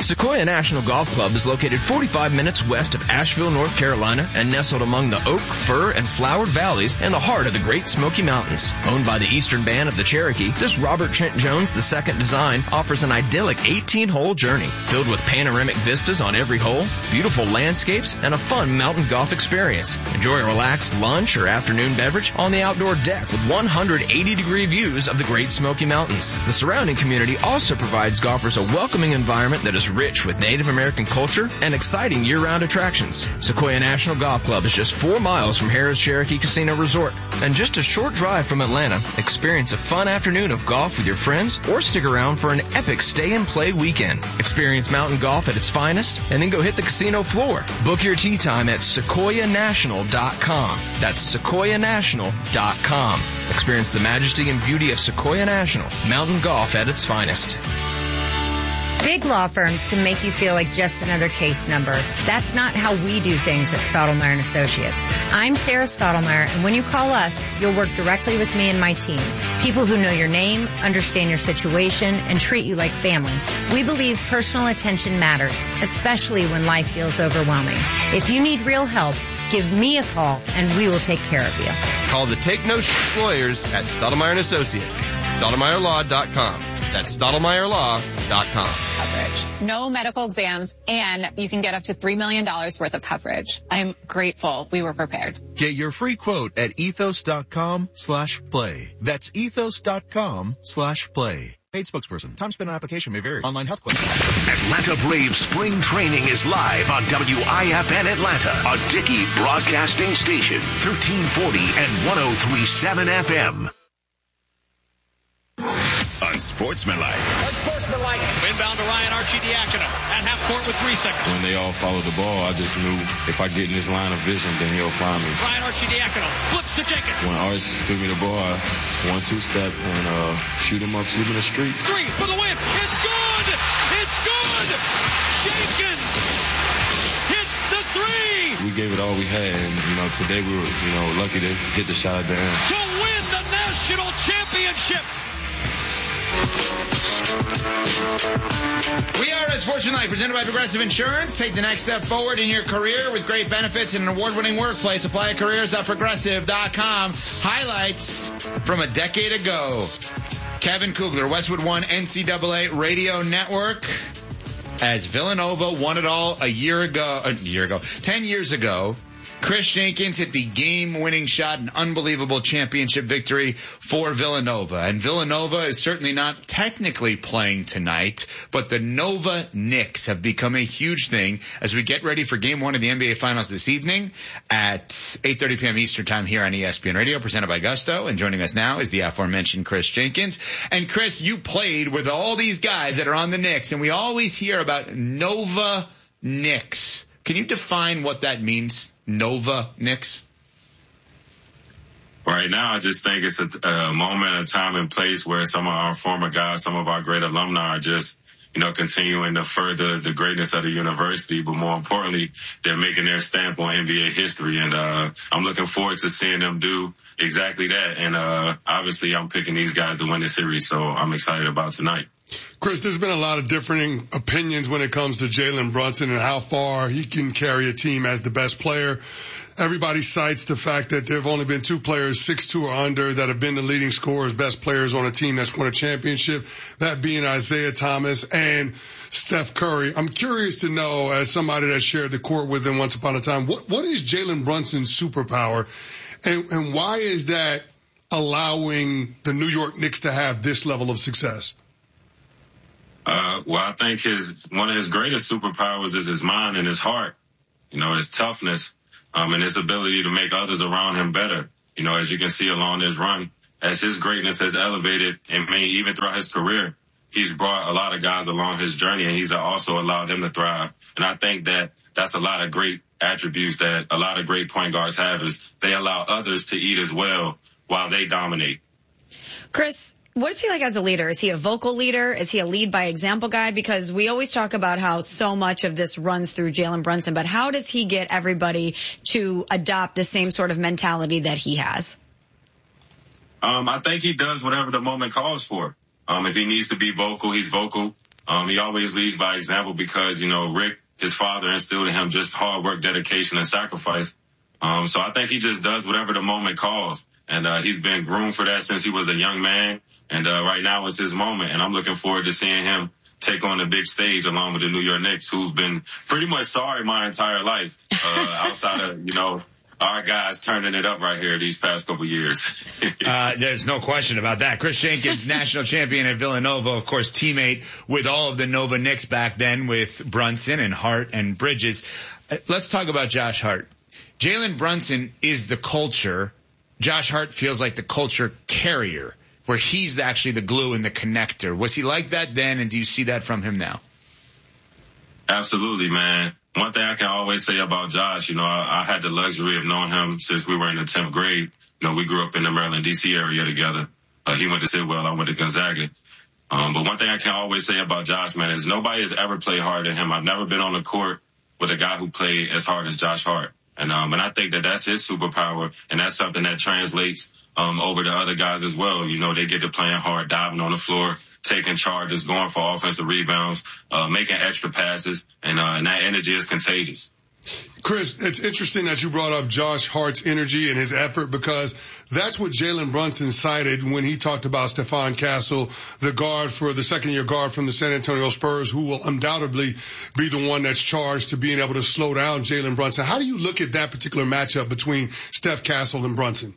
Sequoia National Golf Club is located 45 minutes west of Asheville, North Carolina, and nestled among the oak, fir, and flowered valleys in the heart of the Great Smoky Mountains. Owned by the Eastern Band of the Cherokee, this Robert Trent Jones II design offers an idyllic 18-hole journey filled with panoramic vistas on every hole, beautiful landscapes, and a fun mountain golf experience. Enjoy a relaxed lunch or afternoon beverage on the outdoor deck with 180-degree views of the Great Smoky Mountains. The surrounding community also provides golfers a welcoming environment that is rich with Native American culture and exciting year-round attractions. Sequoia National Golf Club is just 4 miles from Harrah's Cherokee Casino Resort and just a short drive from Atlanta. Experience a fun afternoon of golf with your friends or stick around for an epic stay-and-play weekend. Experience mountain golf at its finest and then go hit the casino floor. Book your tee time at SequoiaNational.com. That's SequoiaNational.com. Experience the majesty and beauty of Sequoia National, mountain golf at its finest. Big law firms can make you feel like just another case number. That's not how we do things at Stottlemyre & Associates. I'm Sarah Stottlemyre, and when you call us, you'll work directly with me and my team. People who know your name, understand your situation, and treat you like family. We believe personal attention matters, especially when life feels overwhelming. If you need real help, give me a call, and we will take care of you. Call the Take No Shit Lawyers at Stottlemyre & Associates. StottlemyreLaw.com. That's StottlemyreLaw.com. Coverage. No medical exams, and you can get up to $3 million worth of coverage. I'm grateful we were prepared. Get your free quote at ethos.com/play. That's ethos.com/play. Paid spokesperson. Time spent on application may vary. Online health questions. Atlanta Braves spring training is live on WIFN Atlanta, a Dickey broadcasting station, 1340 and 103.7 FM. Unsportsmanlike. Inbound to Ryan Arcidiacono at half court with 3 seconds. When they all follow the ball, I just knew if I get in this line of vision, then he'll find me. Ryan Arcidiacono flips to Jenkins. When Arch threw me the ball, I 1-2 step and shoot him up, shoot him in the street. 3 for the win. It's good. It's good. Jenkins hits the 3. We gave it all we had, and today we were lucky to hit the shot at the end to win the national championship. We are at Sportsmanlike, presented by Progressive Insurance. Take the next step forward in your career with great benefits and an award-winning workplace. Apply at careers.progressive.com. Highlights from a decade ago. Kevin Kugler, Westwood One NCAA Radio Network. As Villanova won it all 10 years ago. Chris Jenkins hit the game-winning shot, an unbelievable championship victory for Villanova. And Villanova is certainly not technically playing tonight, but the Nova Knicks have become a huge thing as we get ready for Game 1 of the NBA Finals this evening at 8:30 p.m. Eastern Time here on ESPN Radio, presented by Gusto. And joining us now is the aforementioned Chris Jenkins. And Chris, you played with all these guys that are on the Knicks, and we always hear about Nova Knicks. Can you define what that means? Nova Knicks? Right now, I just think it's a moment, a time and place where some of our former guys, some of our great alumni are just, continuing to further the greatness of the university. But more importantly, they're making their stamp on NBA history. And I'm looking forward to seeing them do exactly that. And obviously, I'm picking these guys to win the series. So I'm excited about tonight. Chris, there's been a lot of differing opinions when it comes to Jalen Brunson and how far he can carry a team as the best player. Everybody cites the fact that there have only been 2 players 6'2" or under that have been the leading scorers, best players on a team that's won a championship, that being Isaiah Thomas and Steph Curry. I'm curious to know, as somebody that shared the court with him once upon a time, what is Jalen Brunson's superpower, and why is that allowing the New York Knicks to have this level of success? Well, I think one of his greatest superpowers is his mind and his heart, his toughness, and his ability to make others around him better. As you can see along this run, as his greatness has elevated and even throughout his career, he's brought a lot of guys along his journey, and he's also allowed them to thrive. And I think that's a lot of great attributes that a lot of great point guards have, is they allow others to eat as well while they dominate. Chris, what is he like as a leader? Is he a vocal leader? Is he a lead by example guy? Because we always talk about how so much of this runs through Jalen Brunson, but how does he get everybody to adopt the same sort of mentality that he has? I think he does whatever the moment calls for. If he needs to be vocal, he's vocal. He always leads by example because, you know, Rick, his father, instilled in him just hard work, dedication, and sacrifice. So I think he just does whatever the moment calls. And he's been groomed for that since he was a young man. And right now it's his moment. And I'm looking forward to seeing him take on the big stage along with the New York Knicks, who's been pretty much sorry my entire life, outside of, you know, our guys turning it up right here these past couple years. There's no question about that. Chris Jenkins, national champion at Villanova, of course, teammate with all of the Nova Knicks back then with Brunson and Hart and Bridges. Let's talk about Josh Hart. Jalen Brunson is the culture. Josh Hart feels like the culture carrier, where he's actually the glue and the connector. Was he like that then, and do you see that from him now? Absolutely, man. One thing I can always say about Josh, you know, I had the luxury of knowing him since we were in the 10th grade. You know, we grew up in the Maryland, D.C. area together. He went to Sidwell, I went to Gonzaga. But one thing I can always say about Josh, man, is nobody has ever played harder than him. I've never been on the court with a guy who played as hard as Josh Hart. And I think that that's his superpower, and that's something that translates over to other guys as well. You know, they get to playing hard, diving on the floor, taking charges, going for offensive rebounds, making extra passes, and that energy is contagious. Chris, it's interesting that you brought up Josh Hart's energy and his effort, because that's what Jalen Brunson cited when he talked about Stephon Castle, the guard for the second-year guard from the San Antonio Spurs, who will undoubtedly be the one that's charged to being able to slow down Jalen Brunson. How do you look at that particular matchup between Steph Castle and Brunson?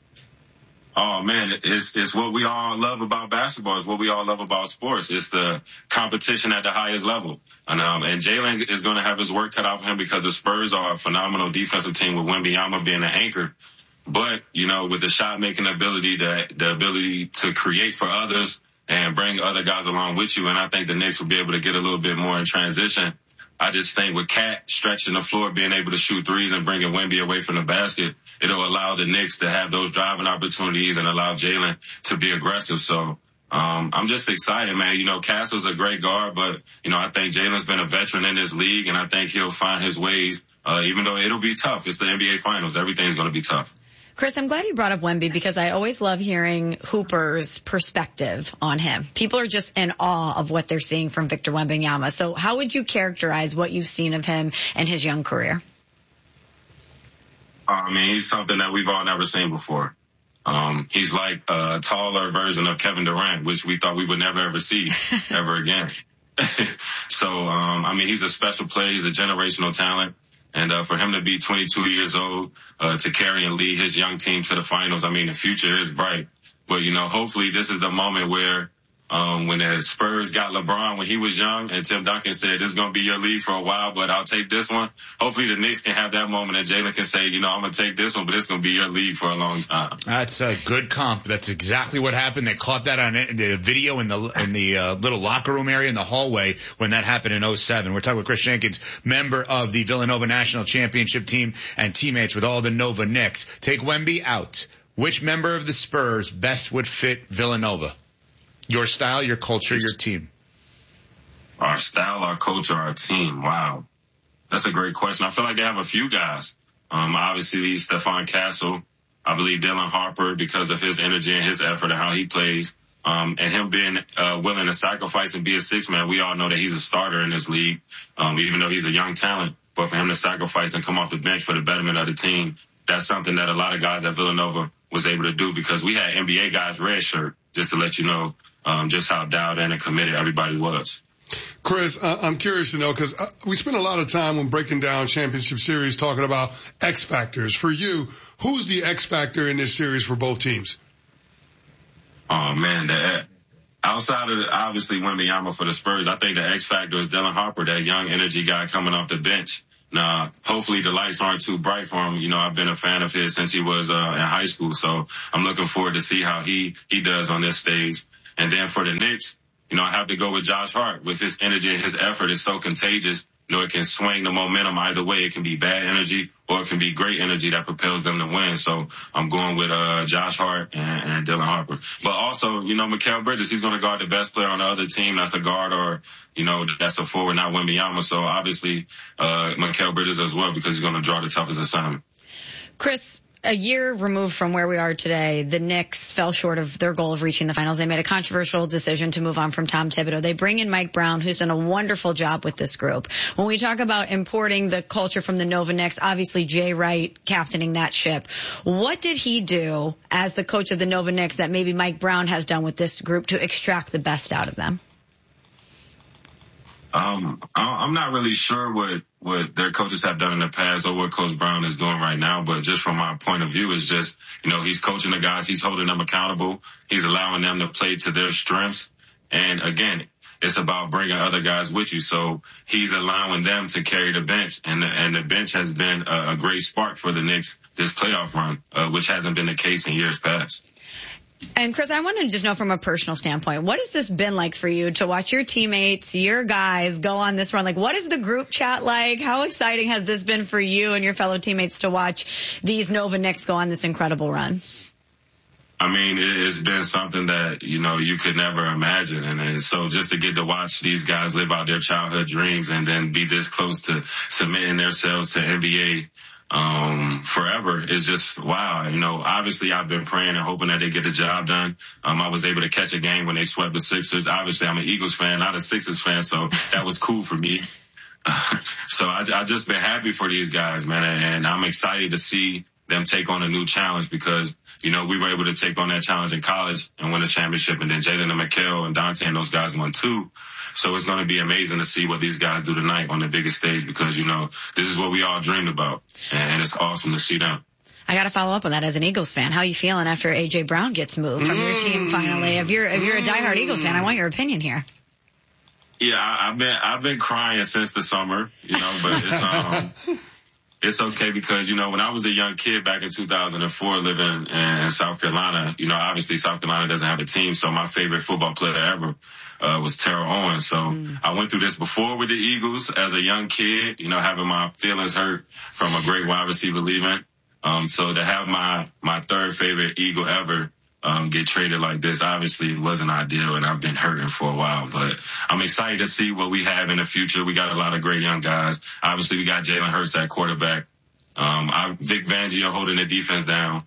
Oh, man, it's what we all love about basketball. It's what we all love about sports. It's the competition at the highest level. And Jalen is going to have his work cut out for him because the Spurs are a phenomenal defensive team with Wembanyama being an anchor. But, you know, with the shot-making ability, the ability to create for others and bring other guys along with you, and I think the Knicks will be able to get a little bit more in transition. I just think with Cat stretching the floor, being able to shoot threes and bringing Wemby away from the basket, it'll allow the Knicks to have those driving opportunities and allow Jalen to be aggressive. So I'm just excited, man. You know, Castle's a great guard, but, you know, I think Jalen's been a veteran in this league, and I think he'll find his ways, even though it'll be tough. It's the NBA Finals. Everything's going to be tough. Chris, I'm glad you brought up Wemby because I always love hearing Hooper's perspective on him. People are just in awe of what they're seeing from Victor Wembanyama. So how would you characterize what you've seen of him and his young career? I mean, he's something that we've all never seen before. He's like a taller version of Kevin Durant, which we thought we would never ever see ever again. So, I mean, he's a special player. He's a generational talent. And for him to be 22 years old, to carry and lead his young team to the finals, I mean, the future is bright. But, you know, hopefully this is the moment where when the Spurs got LeBron when he was young and Tim Duncan said, this is going to be your league for a while, but I'll take this one. Hopefully the Knicks can have that moment and Jalen can say, you know, I'm going to take this one, but it's going to be your league for a long time. That's a good comp. That's exactly what happened. They caught that on the video in the little locker room area in the hallway when that happened in 2007. We're talking with Chris Jenkins, member of the Villanova National Championship team and teammates with all the Nova Knicks. Take Wemby out. Which member of the Spurs best would fit Villanova? Your style, your culture, your team. Our style, our culture, our team. Wow. That's a great question. I feel like they have a few guys. Obviously, Stephon Castle. I believe Dylan Harper because of his energy and his effort and how he plays. And him being willing to sacrifice and be a six-man. We all know that he's a starter in this league, even though he's a young talent. But for him to sacrifice and come off the bench for the betterment of the team, that's something that a lot of guys at Villanova was able to do because we had NBA guys redshirt, just to let you know just how dialed in and committed everybody was. Chris, I'm curious to know because we spent a lot of time when breaking down championship series talking about X factors. For you, who's the X factor in this series for both teams? Oh, man, outside of obviously Wembanyama for the Spurs, I think the X factor is Dylan Harper, that young energy guy coming off the bench. Now, hopefully the lights aren't too bright for him. You know, I've been a fan of his since he was in high school, so I'm looking forward to see how he does on this stage. And then for the Knicks, you know, I have to go with Josh Hart. With his energy and his effort, it's so contagious. You know, it can swing the momentum either way. It can be bad energy or it can be great energy that propels them to win. So I'm going with Josh Hart and Dylan Harper. But also, you know, Mikal Bridges, he's going to guard the best player on the other team. That's a guard or, you know, that's a forward, not Wembanyama. So obviously Mikal Bridges as well because he's going to draw the toughest assignment. Chris, a year removed from where we are today, the Knicks fell short of their goal of reaching the finals. They made a controversial decision to move on from Tom Thibodeau. They bring in Mike Brown, who's done a wonderful job with this group. When we talk about importing the culture from the Nova Knicks, obviously Jay Wright captaining that ship. What did he do as the coach of the Nova Knicks that maybe Mike Brown has done with this group to extract the best out of them? I'm not really sure what their coaches have done in the past or what Coach Brown is doing right now, but just from my point of view, it's just, he's coaching the guys, he's holding them accountable, he's allowing them to play to their strengths. And again, it's about bringing other guys with you. So he's allowing them to carry the bench, and the bench has been a great spark for the Knicks this playoff run, which hasn't been the case in years past. And Chris, I want to just know from a personal standpoint, what has this been like for you to watch your teammates, your guys go on this run? Like, what is the group chat like? How exciting has this been for you and your fellow teammates to watch these Nova Knicks go on this incredible run? I mean, it's been something that, you could never imagine. And so just to get to watch these guys live out their childhood dreams and then be this close to submitting themselves to NBA forever is just wow. Obviously I've been praying and hoping that they get the job done. I was able to catch a game when they swept the Sixers. Obviously I'm an Eagles fan, not a Sixers fan, so that was cool for me. So I just been happy for these guys, man, and I'm excited to see them take on a new challenge because, we were able to take on that challenge in college and win a championship, and then Jalen and Mikal and Dante and those guys won too. So it's going to be amazing to see what these guys do tonight on the biggest stage because, this is what we all dreamed about, and it's awesome to see them. I got to follow up on that as an Eagles fan. How are you feeling after A.J. Brown gets moved from your team finally? If you're a diehard Eagles fan, I want your opinion here. Yeah, I've been crying since the summer, but it's okay because, when I was a young kid back in 2004 living in South Carolina, obviously South Carolina doesn't have a team. So my favorite football player ever was Terrell Owens. So I went through this before with the Eagles as a young kid, having my feelings hurt from a great wide receiver leaving. So to have my third favorite Eagle ever get traded like this obviously wasn't ideal, and I've been hurting for a while, but I'm excited to see what we have in the future. We got a lot of great young guys. Obviously we got Jalen Hurts at quarterback. Vic Fangio holding the defense down.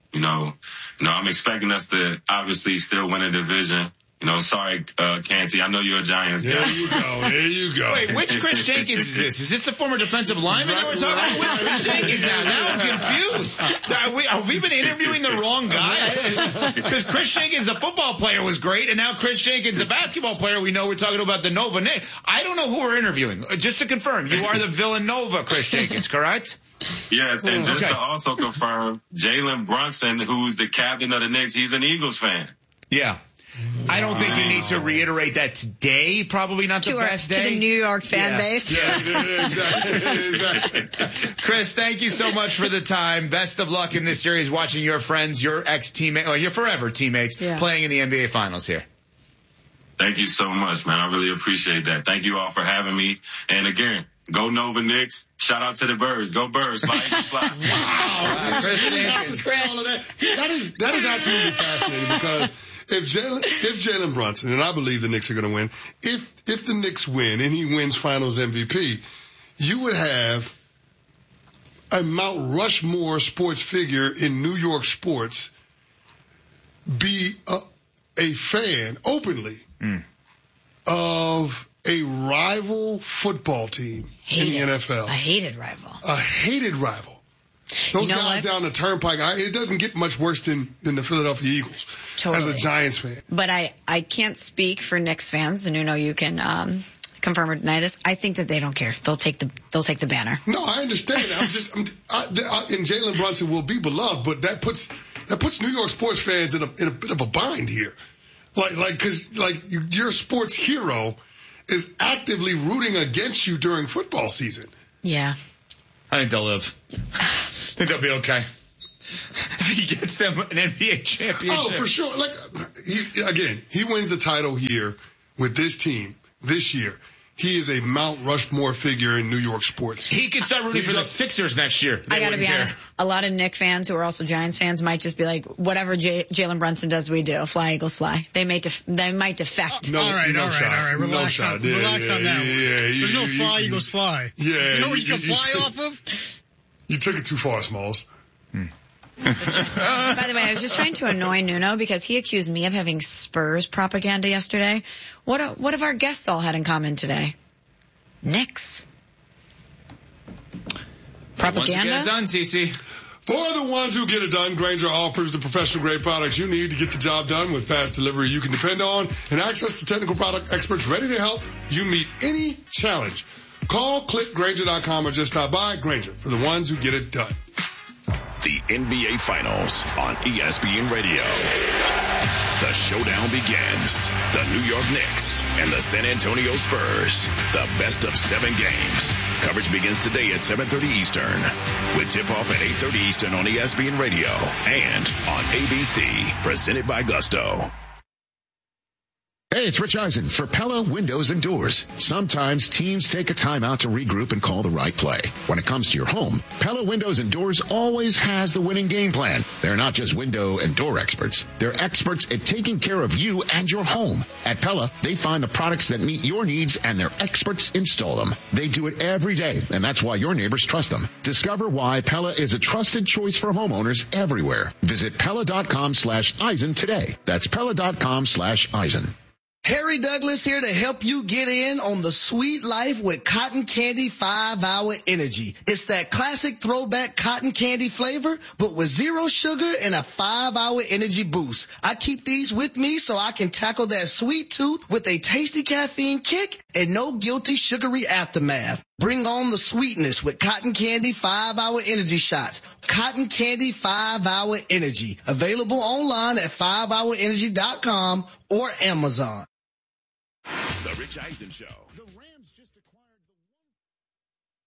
I'm expecting us to obviously still win a division. Sorry, Canty, I know you're a Giants guy. There you go. Wait, which Chris Jenkins is this? Is this the former defensive lineman that we're talking about? Which Chris Jenkins now I'm confused. Have we been interviewing the wrong guy? Because Chris Jenkins, the football player, was great, and now Chris Jenkins, the basketball player, we know we're talking about the Nova Knicks. I don't know who we're interviewing. Just to confirm, you are the Villanova Chris Jenkins, correct? Yes, and just to also confirm, Jalen Brunson, who's the captain of the Knicks, he's an Eagles fan. Yeah. I don't think you need to reiterate that today. Probably not the best day. To the New York fan base. Yeah, exactly. Chris, thank you so much for the time. Best of luck in this series watching your friends, your ex-teammates, or your forever teammates playing in the NBA Finals here. Thank you so much, man. I really appreciate that. Thank you all for having me. And again, go Nova Knicks. Shout out to the Birds. Go Birds. Fly. Wow. Chris, that is absolutely fascinating because if Jalen Brunson, and I believe the Knicks are going to win, if the Knicks win and he wins Finals MVP, you would have a Mount Rushmore sports figure in New York sports be a fan openly of a rival football team in the NFL. A hated rival. A hated rival. Those guys down the turnpike, it doesn't get much worse than the Philadelphia Eagles as a Giants fan. But I can't speak for Knicks fans, and you can confirm or deny this. I think that they don't care. They'll take the banner. No, I understand. And Jalen Brunson will be beloved, but that puts New York sports fans in a bit of a bind here. Because your sports hero is actively rooting against you during football season. Yeah. I think they'll live. I think they'll be okay. If he gets them an NBA championship. Oh, for sure. He wins the title here with this team this year. He is a Mount Rushmore figure in New York sports. He can start rooting for the Sixers next year. I got to be honest. A lot of Knicks fans who are also Giants fans might just be like, whatever Jalen Brunson does, we do. Fly, Eagles, fly. They might defect. All right. Relax on that one. There's no fly, Eagles, fly. Yeah. You know what you can fly off of? You took it too far, Smalls. By the way, I was just trying to annoy Nuno because he accused me of having Spurs propaganda yesterday. What have our guests all had in common today? Knicks. Propaganda? Once you get it done, Cece. For the ones who get it done, Grainger offers the professional grade products you need to get the job done with fast delivery you can depend on and access to technical product experts ready to help you meet any challenge. Call, click Grainger.com or just stop by. Grainger, for the ones who get it done. The NBA Finals on ESPN Radio. The showdown begins. The New York Knicks and the San Antonio Spurs. The best of 7 games. Coverage begins today at 7:30 Eastern. With tip-off at 8:30 Eastern on ESPN Radio and on ABC. Presented by Gusto. Hey, it's Rich Eisen for Pella Windows and Doors. Sometimes teams take a timeout to regroup and call the right play. When it comes to your home, Pella Windows and Doors always has the winning game plan. They're not just window and door experts. They're experts at taking care of you and your home. At Pella, they find the products that meet your needs and their experts install them. They do it every day, and that's why your neighbors trust them. Discover why Pella is a trusted choice for homeowners everywhere. Visit Pella.com/Eisen today. That's Pella.com/Eisen. Harry Douglas here to help you get in on the sweet life with Cotton Candy 5-Hour Energy. It's that classic throwback cotton candy flavor, but with 0 sugar and a 5-hour energy boost. I keep these with me so I can tackle that sweet tooth with a tasty caffeine kick and no guilty sugary aftermath. Bring on the sweetness with Cotton Candy 5-Hour Energy Shots. Cotton Candy 5-Hour Energy. Available online at 5hourenergy.com or Amazon. The Rich Eisen Show.